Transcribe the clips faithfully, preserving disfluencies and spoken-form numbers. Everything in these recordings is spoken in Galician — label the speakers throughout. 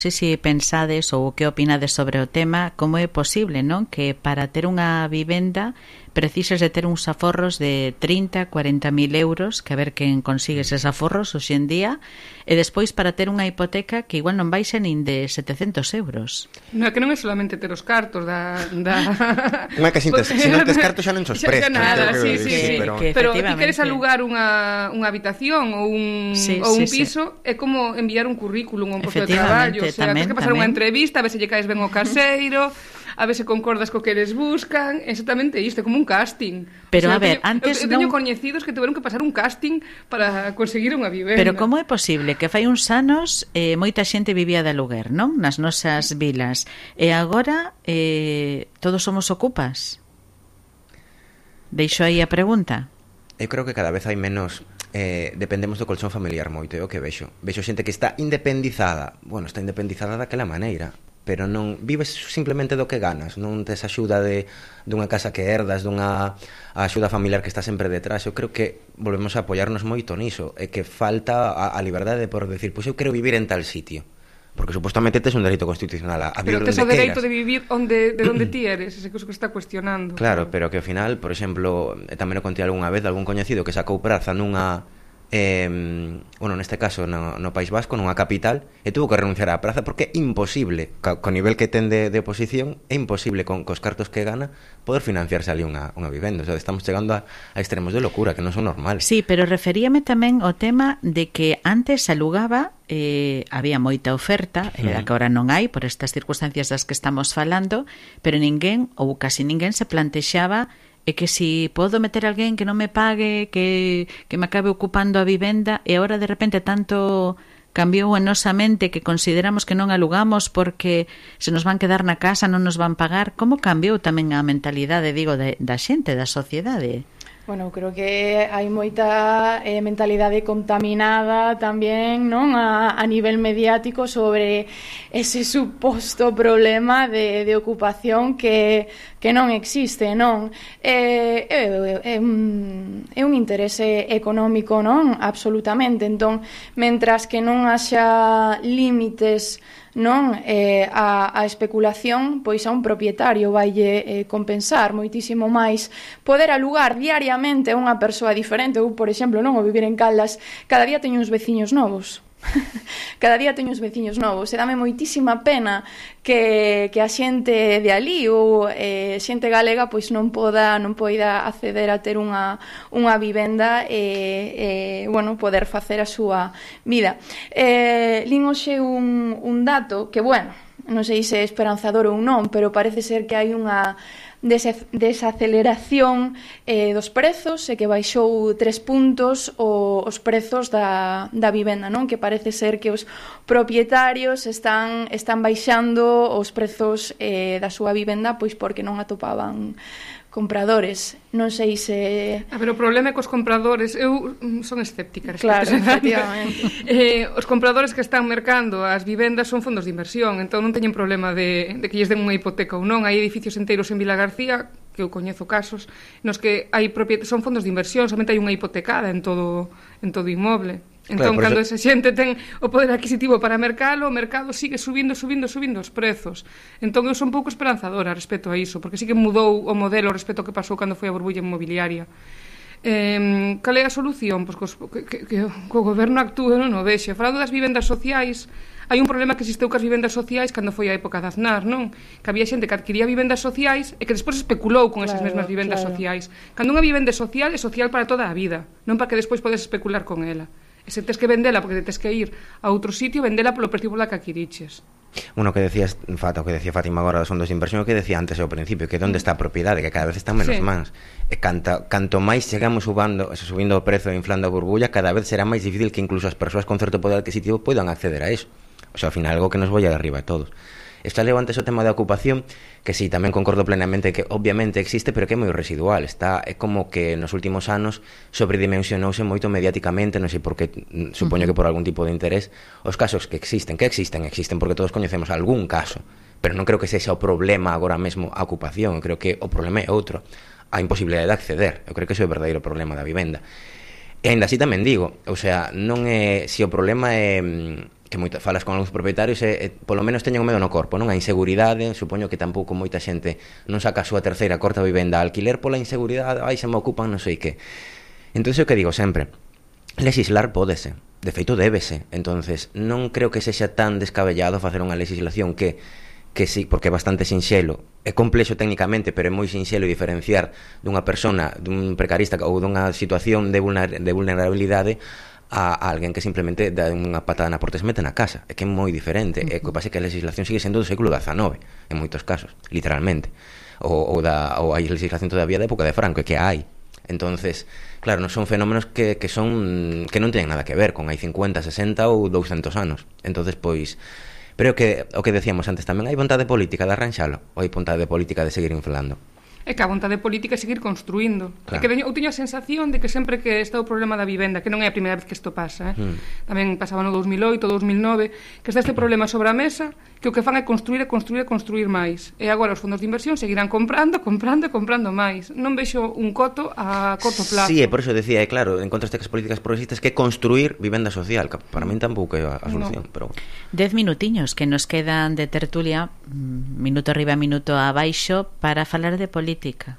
Speaker 1: sei se pensades ou que opinades sobre o tema, como é posible, non? Que para ter unha vivenda precisas de ter uns aforros de trinta, cuarenta mil euros, que a ver quen consigue eses aforros hoxe en día, e despois para ter unha hipoteca que igual non baixa nin de setecentos euros.
Speaker 2: Non é que non é solamente ter os cartos da... da...
Speaker 3: Non é que sintes, se non tes cartos xa non sos presto.
Speaker 2: Xa nada, sí, sí, sí.
Speaker 1: Pero,
Speaker 2: pero ti queres alugar unha, unha habitación ou un,
Speaker 1: sí,
Speaker 2: ou un
Speaker 1: sí,
Speaker 2: piso, sí. É como enviar un currículum ou un posto de traballo, o sea, tens que pasar unha entrevista, a ver se lle caes ben o caseiro, a ver se concordas co que eles buscan, exactamente isto, é como un casting.
Speaker 1: Pero
Speaker 2: o sea,
Speaker 1: a ver,
Speaker 2: teño,
Speaker 1: antes
Speaker 2: eu, eu teño
Speaker 1: non...
Speaker 2: coñecidos que tiveron que pasar un casting para conseguir unha vivenda.
Speaker 1: Pero como é posible que fai uns anos eh, moita xente vivía de aluguer, non? Nas nosas vilas. E agora eh, todos somos ocupas? Deixo aí a pregunta.
Speaker 3: Eu creo que cada vez hai menos... Eh, dependemos do colchón familiar moito, é o que vexo. Vexo xente que está independizada. Bueno, está independizada daquela maneira, pero non vives simplemente do que ganas, non tes axuda de dunha casa que herdas, dunha axuda familiar que está sempre detrás. Eu creo que volvemos a apoiarnos moito niso, é que falta a, a liberdade de por decir, pois eu quero vivir en tal sitio, porque supostamente tes un dereito constitucional a, a vivir onde queiras.
Speaker 2: Pero tes o dereito de vivir onde, de onde ti eres, ese que está cuestionando.
Speaker 3: Claro, pero que ao final, por exemplo, tamén o contei algunha vez de algún coñecido que sacou praza nunha eh, bueno, neste caso no, no País Vasco, nunha capital, e tuvo que renunciar á praza porque é imposible, co, co nivel que ten de, de oposición, é imposible con cos cartos que gana poder financiarse ali unha, unha vivenda. O sea, estamos chegando a, a extremos de locura que non son normales.
Speaker 1: Sí, pero referíame tamén ao tema de que antes alugaba, eh, había moita oferta, e mm. que agora non hai por estas circunstancias das que estamos falando, pero ninguén, ou casi ninguén, se plantexaba é que si podo meter alguén que non me pague, que, que me acabe ocupando a vivenda, e agora de repente tanto cambiou en nosa mente que consideramos que non alugamos porque se nos van quedar na casa, non nos van pagar. Como cambiou tamén a mentalidade, digo, de, da xente, da sociedade?
Speaker 4: Bueno, creo que hai moita eh, mentalidade contaminada tamén, non, a, a nivel mediático sobre ese suposto problema de, de ocupación que, que non existe, non? É, é, é, un, é un interese económico, non? Absolutamente. Entón, mentras que non haxa límites, non, eh, a, a especulación, pois a un propietario vaille eh, compensar moitísimo máis poder alugar diariamente a unha persoa diferente. Ou, por exemplo, non, o vivir en Caldas, cada día teño uns veciños novos. Cada día teño uns veciños novos e dame moitísima pena que, que a xente de ali ou eh, xente galega pois non poda non poida acceder a ter unha, unha vivenda e, e bueno, poder facer a súa vida. Eh, lin hoxe un, un dato que, bueno, non sei se é esperanzador ou non, pero parece ser que hai unha desaceleración eh, dos prezos e que baixou tres puntos o, os prezos da, da vivenda, non? Que parece ser que os propietarios están, están baixando os prezos eh, da súa vivenda pois porque non atopaban compradores. Non sei se...
Speaker 2: A ver, o problema é cos compradores, eu son escéptica.
Speaker 4: Claro, efectivamente.
Speaker 2: eh, os compradores que están mercando as vivendas son fondos de inversión, entón non teñen problema de, de que lles den unha hipoteca ou non. Hai edificios enteiros en Vila García, que eu coñezo casos, nos que hai propiet... son fondos de inversión, somente hai unha hipotecada en todo, en todo inmoble. Entón, claro, cando eso... esa xente ten o poder adquisitivo para mercalo, o mercado sigue subindo, subindo, subindo os prezos. Entón, eu son pouco esperanzadora respecto a iso, porque sí que mudou o modelo respecto ao que pasou cando foi a burbulla inmobiliaria. Eh, cal é a solución? Pois pues, que, que, que, que o goberno actúe, non o vexe. Falando das vivendas sociais, hai un problema que existeu cas vivendas sociais cando foi a época de Aznar, non? Que había xente que adquiría vivendas sociais e que despois especulou con esas claro, mesmas vivendas claro. sociais. Cando unha vivenda social é social para toda a vida, non para que despois podes especular con ela. E se tes que vendela porque tes que ir a outro sitio, vendela polo precio pola que adquiriches.
Speaker 3: Bueno, que decías, Fata, o que decía Fátima agora dos fondos de inversión, o que decía antes ao principio, que onde está a propiedade, que cada vez están menos sí. mans. E canta, canto máis chegamos subando, subindo o prezo e inflando a burbulla, cada vez será máis difícil que incluso as persoas con certo poder adquisitivo poidan acceder a eso. O sea, ao final, algo que nos voy a de arriba a todos. Está leo antes o tema da ocupación, que sí, tamén concordo plenamente que obviamente existe, pero que é moi residual. Está, é como que nos últimos anos sobredimensionouse moito mediáticamente, non sei por que, supoño uh-huh. que por algún tipo de interés, os casos que existen, que existen, existen porque todos coñecemos algún caso, pero non creo que sexa o problema agora mesmo a ocupación. Eu creo que o problema é outro, a imposibilidade de acceder. Eu creo que ese é o verdadeiro problema da vivenda. E ainda así tamén digo, o sea, non é, se o problema é que moita, falas con algúns propietarios e, e polo menos teñen o medo no corpo, non? A inseguridade, supoño que tampouco moita xente non saca a súa terceira, corta vivenda a alquiler pola inseguridade, ai, se me ocupan non sei que. Entón, o que digo sempre, legislar pódese, de feito débese, entonces non creo que sexa tan descabellado facer unha legislación que que sí, porque é bastante sinxelo, é complexo técnicamente, pero é moi sinxelo diferenciar dunha persona, dun precarista ou dunha situación de, vulner, de vulnerabilidade a alguén que simplemente dá unha patada na porta e se mete na casa. É que é moi diferente. Uh-huh. É que pasa que a legislación sigue sendo do século dezanove, en moitos casos, literalmente. Ou, ou, da, ou hai legislación todavía da época de Franco, que hai. Entonces, claro, non son fenómenos que, que son que non teñen nada que ver con hai cincuenta, sesenta ou douscentos anos. Entonces, pois, pero que o que decíamos antes tamén, hai vontade política de arranxalo ou hai vontade política de seguir inflando?
Speaker 2: É que a vontade política é seguir construindo. Claro. É que eu teño a sensación de que sempre que está o problema da vivenda, que non é a primeira vez que isto pasa, eh? mm. tamén pasaba no dous mil oito, dous mil nove, que está este problema sobre a mesa, que o que fan é construir e construir e construir máis. E agora os fondos de inversión seguirán comprando, comprando e comprando máis. Non vexo un coto a corto plazo.
Speaker 3: Sí, e por eso decía, é claro, en contraste que as políticas progresistas, que construir vivenda social, que para min tampouco é a, a solución. No. Pero...
Speaker 1: Dez minutiños que nos quedan de tertulia, minuto arriba, minuto abaixo, para falar de política. Política.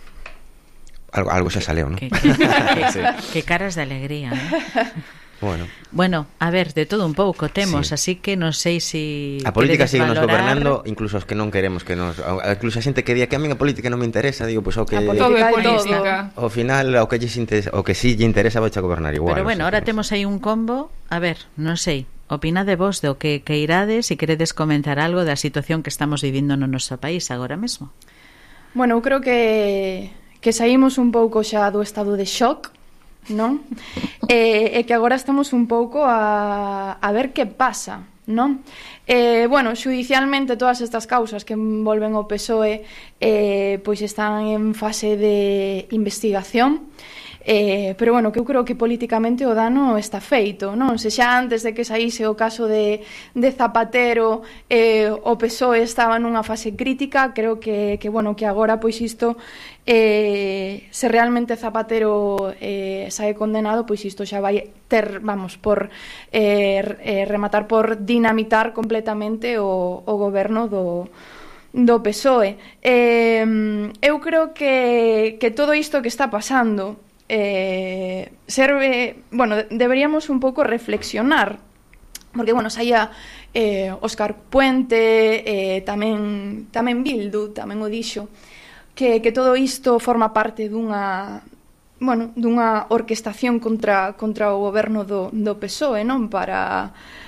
Speaker 3: Algo, algo xa saleu, non?
Speaker 1: Que, que, que, sí. que caras de alegría, ¿eh?
Speaker 3: Bueno.
Speaker 1: Bueno, a ver, de todo un pouco temos, sí. Así que non sei se si
Speaker 3: a política sigue nos gobernando, incluso os que non queremos que nos, incluso a xente que di que a min a política non me interesa, digo, pois pues, o que
Speaker 2: todo é política.
Speaker 3: Ao final o que lles interesa, o que si lle interesa vai a gobernar igual.
Speaker 1: Pero bueno, ahora temos aí un combo, a ver, non sei. Opinade vos do que que irades, se queredes comentar algo da situación que estamos vivindo no noso país agora mesmo.
Speaker 4: Bueno, eu creo que, que saímos un pouco xa do estado de shock, non? E, e que agora estamos un pouco a, a ver que pasa, non? Eh, bueno, xudicialmente todas estas causas que envolven o P S O E eh, pois están en fase de investigación. Eh, pero bueno, que eu creo que políticamente o dano está feito, non? Se xa antes de que saíse o caso de, de Zapatero eh, o P S O E estaba nunha fase crítica, creo que, que bueno, que agora pois isto eh, se realmente Zapatero eh, sae condenado, pois isto xa vai ter, vamos, por eh, eh, rematar por dinamitar completamente o, o goberno do do P S O E. Eh, eu creo que, que todo isto que está pasando eh, serve, bueno, deberíamos un pouco reflexionar, porque, bueno, saía eh, Óscar Puente, eh, tamén, tamén Bildu, tamén o dixo, que, que todo isto forma parte dunha, bueno, dunha orquestación contra, contra o goberno do, do P S O E, non? Para...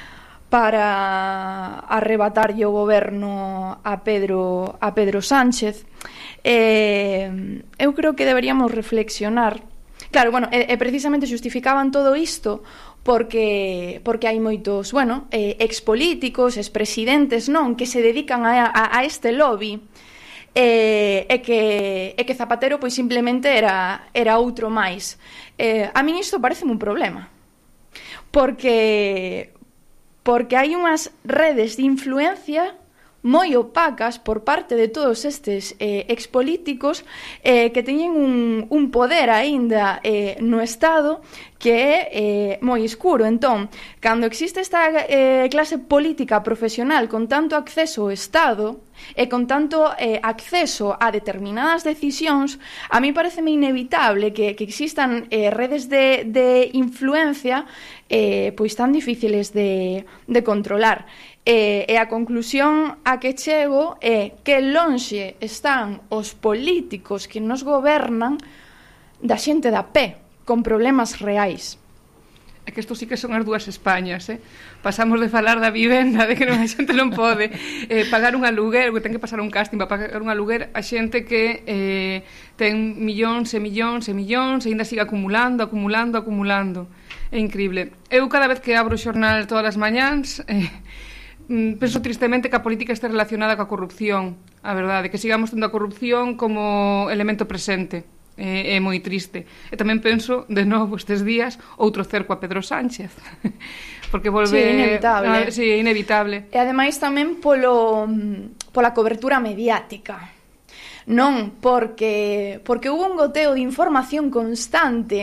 Speaker 4: para arrebatarlle o goberno a Pedro a Pedro Sánchez. Eh, eu creo que deberíamos reflexionar. Claro, bueno, e, e precisamente xustificaban todo isto porque porque hai moitos, bueno, eh, expolíticos, expresidentes, non, que se dedican a, a, a este lobby. Eh, e que e que Zapatero pois simplemente era era outro máis. Eh, a min isto pareceme un problema. Porque porque hai unhas redes de influencia moi opacas por parte de todos estes eh, expolíticos eh, que teñen un, un poder aínda eh, no Estado que é eh, moi escuro. Entón, cando existe esta eh, clase política profesional con tanto acceso ao Estado e con tanto eh, acceso a determinadas decisións, a mí pareceme inevitable que, que existan eh, redes de, de influencia eh, pois tan difíciles de, de controlar. E, e a conclusión a que chego é que lonxe están os políticos que nos gobernan da xente da pé, con problemas reais.
Speaker 2: É que isto sí que son as dúas Españas, eh? Pasamos de falar da vivenda, de que non a xente non pode eh, pagar un aluguer, que ten que pasar un casting para pagar un aluguer, a xente que eh, ten millóns e millóns e millóns e ainda sigue acumulando, acumulando, acumulando. É increíble. Eu cada vez que abro o xornal todas as mañáns eh, penso tristemente que a política está relacionada coa corrupción, a verdade, que sigamos tendo a corrupción como elemento presente. É, é moi triste. E tamén penso, de novo estes días, outro cerco a Pedro Sánchez. Porque volve...
Speaker 4: Sí, inevitable.
Speaker 2: Ah, sí, inevitable.
Speaker 4: E ademais tamén polo, pola cobertura mediática. Non, porque, porque hubo un goteo de información constante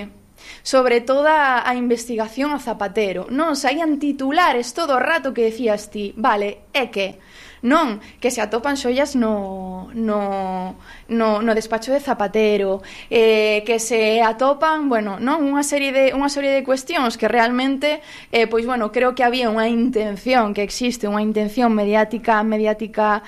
Speaker 4: sobre toda a investigación a Zapatero. Non saían titulares todo o rato que decías ti, vale, é que non, que se atopan xollas no, no, no, no despacho de Zapatero, eh, que se atopan, bueno, non, unha serie de unha serie de cuestións que realmente, eh, pois bueno, creo que había unha intención, que existe unha intención mediática, mediática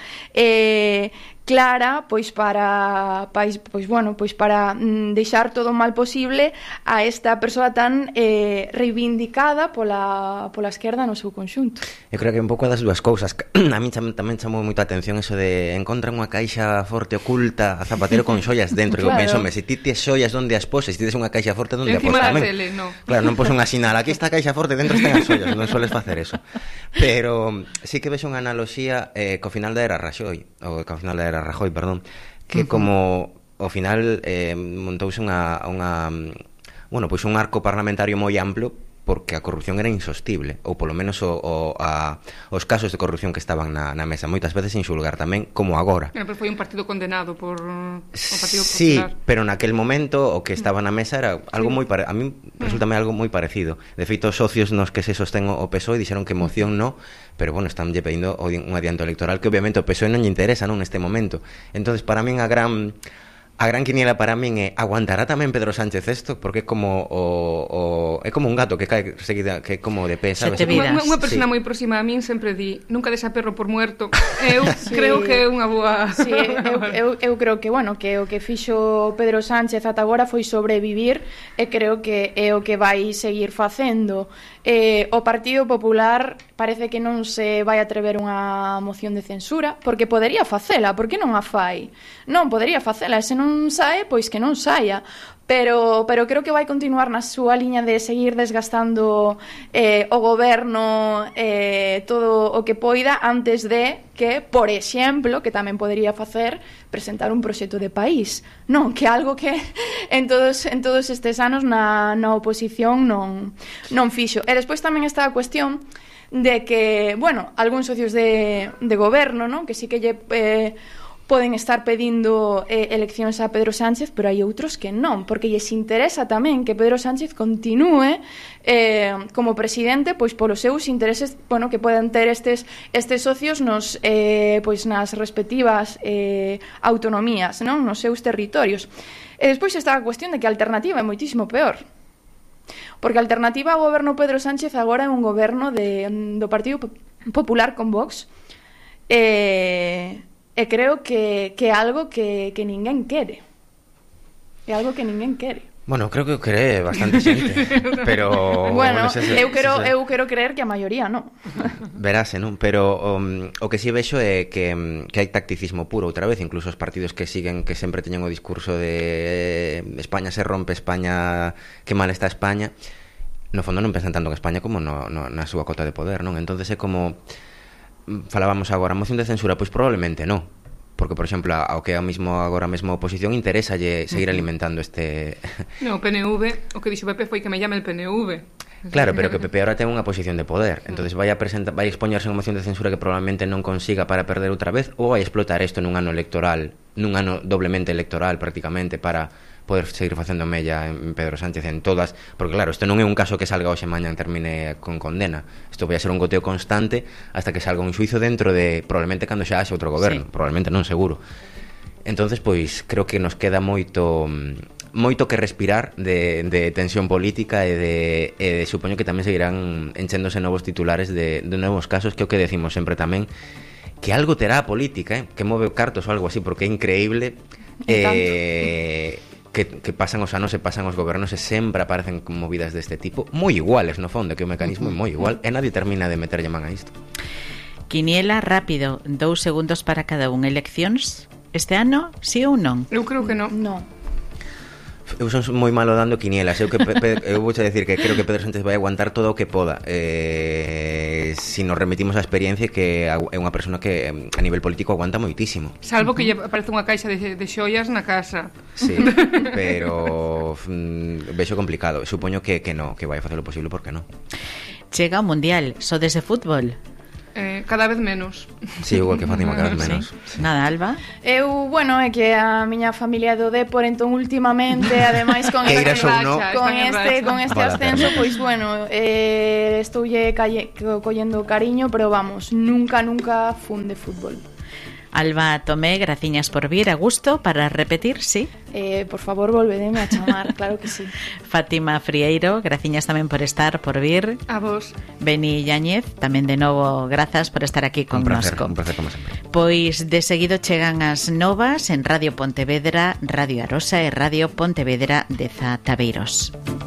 Speaker 4: eh, clara, pois para pois, pois bueno, pois para mm, deixar todo o mal posible a esta persoa tan eh, reivindicada pola pola esquerda no seu conxunto.
Speaker 3: Eu creo que un pouco das dúas cousas. A mí tam, tamén chamou moita atención eso de encontran unha caixa forte oculta a Zapatero con xollas dentro. Claro. Eu penso, se ti tes xollas onde as poses, se ti tes unha caixa forte onde a poses tamén.
Speaker 2: Tele, no.
Speaker 3: Claro, non pos unha sinal, aquí está a caixa forte, dentro están as xollas, non soles facer eso. Pero sí que vexo unha analoxía eh, co final da era Rajoy, ou co final da era Rajoy, perdón, que uh-huh. como ao final eh, montouse unha, unha bueno, pois un arco parlamentario moi amplo porque a corrupción era insostible, ou polo menos o, o, a, os casos de corrupción que estaban na, na mesa, moitas veces sin xulgar tamén, como agora.
Speaker 2: Pero foi un partido condenado por o Partido
Speaker 3: sí,
Speaker 2: Popular.
Speaker 3: Sí, pero naquel momento o que estaba na mesa era algo sí. moi pare... a mí resultame algo moi parecido. De feito, os socios nos que se sostén o P S O E dixeron que moción no, pero bueno, están lle pedindo un adianto electoral que obviamente o P S O E non lle interesa, non, neste momento. Entonces, para min a gran A gran quiniela para min é aguantará tamén Pedro Sánchez isto, porque é como o, o é como un gato que cae seguida, que é como de pé, sabes?
Speaker 2: Unha, unha persona sí. moi próxima a min sempre di, nunca deixa perro por muerto. Eu sí. creo que é unha boa.
Speaker 4: Sí, eu, eu, eu creo que, bueno, que o que fixo Pedro Sánchez ata agora foi sobrevivir e creo que é o que vai seguir facendo. Eh, o Partido Popular parece que non se vai atrever unha moción de censura, porque podería facela, porque non a fai? Non, podería facela, e se non sae, pois que non saia. Pero, pero creo que vai continuar na súa liña de seguir desgastando eh, o goberno eh, todo o que poida antes de que, por exemplo, que tamén podería facer, presentar un proxecto de país. Non, que algo que en todos, en todos estes anos na, na oposición non, non fixo. E despois tamén está a cuestión de que, bueno, algúns socios de, de goberno, non, que sí que lle... Eh, poden estar pedindo eh, eleccións a Pedro Sánchez, pero hai outros que non, porque lles interesa tamén que Pedro Sánchez continúe eh, como presidente, pois polos seus intereses, bueno, que poden ter estes estes socios nos eh, pois nas respectivas eh, autonomías, non, nos seus territorios. E despois está a cuestión de que a alternativa é moitísimo peor. Porque a alternativa ao goberno Pedro Sánchez agora é un goberno de, do Partido Popular con Vox. Eh... E creo que, que é algo que, que ninguén quere. É algo que ninguén quere.
Speaker 3: Bueno, creo que o quere bastante xente, pero...
Speaker 4: Bueno, bueno ese, eu, quero, ese... eu quero creer que a maioría non.
Speaker 3: Verase, non? Pero um, o que si sí vexo é que, que hai tacticismo puro outra vez, incluso os partidos que siguen, que sempre teñen o discurso de España se rompe, España, que mal está España, no fondo non pensan tanto en España como no, no, na súa cota de poder, non? Entonces é como... Falábamos agora, moción de censura, pois probablemente non, porque por exemplo ao que a mismo agora mesmo a oposición interesa lle seguir alimentando este
Speaker 2: no, o P N V, o que dixo Pepe foi que me llame el P N V.
Speaker 3: Claro, pero que Pepe ahora ten unha posición de poder, entonces vai a presentar, vai a expoñerse unha moción de censura que probablemente non consiga para perder outra vez, ou vai a explotar isto nun ano electoral, nun ano doblemente electoral prácticamente para poder seguir facendo mella en Pedro Sánchez en todas, porque claro, isto non é un caso que salga hoxe mañá e termine con condena, isto vai a ser un goteo constante hasta que salga un xuizo dentro de, probablemente cando xa haxe outro goberno, sí. Probablemente non, seguro. Entonces, pois, creo que nos queda moito moito que respirar de, de tensión política e de, e de supoño que tamén seguirán enchéndose novos titulares de, de novos casos, que é o que decimos sempre tamén, que algo terá a política, eh? Que move cartos ou algo así, porque é increíble eh, que, que pasan os anos e pasan os gobernos e sempre aparecen con movidas deste tipo, moi iguales no fondo, que o mecanismo é moi igual e nadie termina de meterlle man a isto.
Speaker 1: Quiniela rápido, dous segundos para cada un. Eleccións este ano, sí ou non?
Speaker 2: Eu creo que non.
Speaker 4: Non.
Speaker 3: Eu son moi malo dando quinielas. Eu que pe, eu vou decir que creo que Pedro Sánchez vai aguantar todo o que poda. Eh, si nos remitimos á experiencia, que é unha persona que a nivel político aguanta moitísimo.
Speaker 2: Salvo que lle aparece unha caixa de, de xoias na casa.
Speaker 3: Sí, pero mm, vexo complicado. Supoño que, que no, que vai facer o posible porque non.
Speaker 1: Chega o Mundial, sodes de fútbol?
Speaker 2: Eh, cada vez menos.
Speaker 3: Sí, igual que Fátima, cada vez menos.
Speaker 1: Sí. Sí. Nada, Alba?
Speaker 4: Eu, bueno, é que a miña familia do Dépor, entón últimamente, ademais con
Speaker 3: que
Speaker 4: este,
Speaker 3: no.
Speaker 4: con este, con este ascenso, pois bueno, eh, estoulle calle, collendo cariño, pero vamos, nunca, nunca fun de fútbol.
Speaker 1: Alba Tomé, graciñas por vir, a gusto, para repetir, sí?
Speaker 4: Eh, por favor, volvedeme a chamar, claro que sí.
Speaker 1: Fátima Frieiro, graciñas tamén por estar, por vir.
Speaker 2: A vos.
Speaker 1: Beni Yáñez, tamén de novo, grazas por estar aquí con
Speaker 3: un placer,
Speaker 1: nosco.
Speaker 3: Un placer, como sempre.
Speaker 1: Pois de seguido chegan as novas en Radio Pontevedra, Radio Arosa e Radio Pontevedra de Zataveiros.